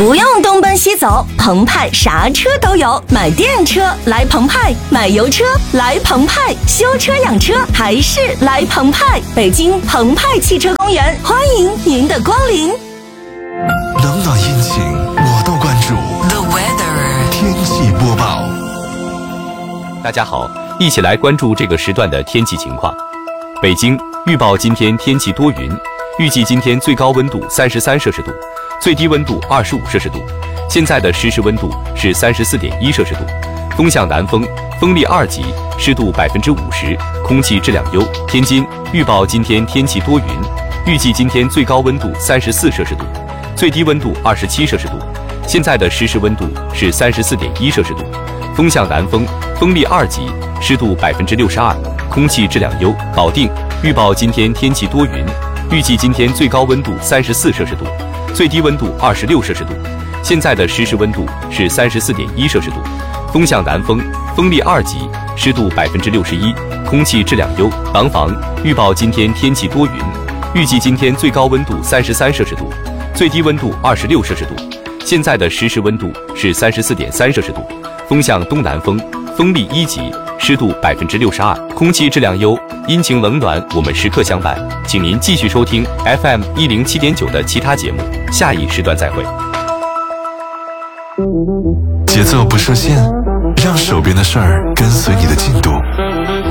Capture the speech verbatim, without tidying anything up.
不用东奔西走，澎湃啥车都有，买电车来澎湃，买油车来澎湃，修车养车还是来澎湃。北京澎湃汽车公园，欢迎您的光临。 冷暖阴晴我都关注。 The weather 天气播报。 大家好，一起来关注这个时段的天气情况。北京预报今天天气多云，预计今天最高温度三十三摄氏度，最低温度二十五摄氏度。现在的实时温度是三十四点一摄氏度，风向南风，风力二级，湿度百分之五十，空气质量优。天津预报今天天气多云，预计今天最高温度三十四摄氏度，最低温度二十七摄氏度。现在的实时温度是三十四点一摄氏度，风向南风，风力二级，湿度百分之六十二，空气质量优。保定预报今天天气多云，预计今天最高温度三十四摄氏度，最低温度二十六摄氏度。现在的实时温度是三十四点一摄氏度，风向南风，风力二级，湿度百分之六十一，空气质量优。廊坊预报今天天气多云，预计今天最高温度三十三摄氏度，最低温度二十六摄氏度。现在的实时温度是三十四点三摄氏度，风向东南风，风力一级，湿度百分之六十二，空气质量优。阴晴冷暖，我们时刻相伴。请您继续收听 F M 一零七点九的其他节目，下一时段再会。 节奏不设限，让手边的事儿跟随你的进度。